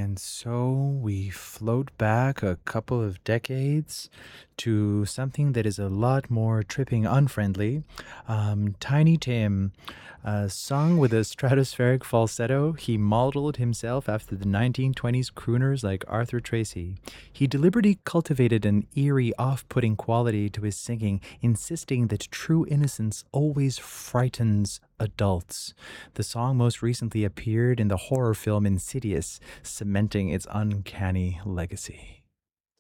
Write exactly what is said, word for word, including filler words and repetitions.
And so we float back a couple of decades to something that is a lot more tripping unfriendly. Um, Tiny Tim, uh, sung with a stratospheric falsetto, he modeled himself after the nineteen twenties crooners like Arthur Tracy. He deliberately cultivated an eerie, off putting quality to his singing, insisting that true innocence always frightens adults. The song most recently appeared in the horror film Insidious, cementing its uncanny legacy.